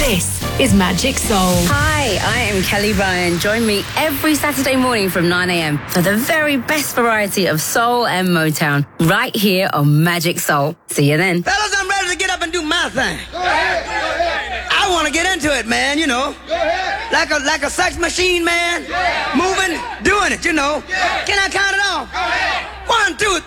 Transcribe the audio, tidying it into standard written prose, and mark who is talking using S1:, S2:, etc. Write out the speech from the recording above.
S1: This is Magic Soul.
S2: Hi, I am Kelly Ryan. Join me every Saturday morning from 9 a.m. for the very best variety of soul and Motown right here on Magic Soul. See you then.
S3: Fellas, I'm ready to get up and do my thing. Go ahead. I want to get into it, man, you know. Go ahead. Like a sex machine, man. Moving, doing it, you know. Can I count it off? Go ahead. 1, 2, 3.